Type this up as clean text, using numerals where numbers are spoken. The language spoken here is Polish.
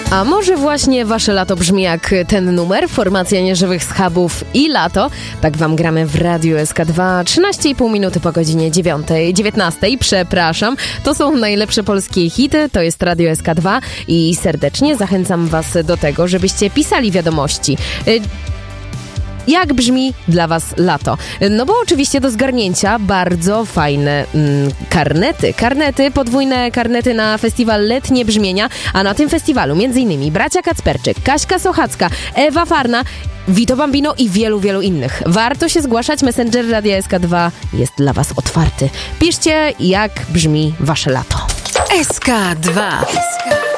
A może właśnie wasze lato brzmi jak ten numer? Formacja Nieżywych Schabów i Lato. Tak wam gramy w Radiu SK2. 13,5 minuty po godzinie 19. Przepraszam. To są najlepsze polskie hity. To jest Radio SK2 i serdecznie zachęcam was do tego, żebyście pisali wiadomości. Jak brzmi dla was lato? No bo oczywiście do zgarnięcia bardzo fajne karnety, podwójne karnety na festiwal Letnie Brzmienia, a na tym festiwalu m.in. bracia Kacperczyk, Kaśka Sochacka, Ewa Farna, Vito Bambino i wielu, wielu innych. Warto się zgłaszać, Messenger Radia SK2 jest dla was otwarty. Piszcie, jak brzmi wasze lato. SK2.